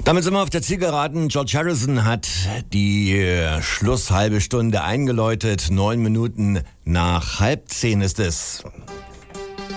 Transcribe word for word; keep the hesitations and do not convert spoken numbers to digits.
Damit sind wir auf der Zielgeraden. George Harrison hat die äh, Schlusshalbe Stunde eingeläutet. Neun Minuten nach halb zehn ist es.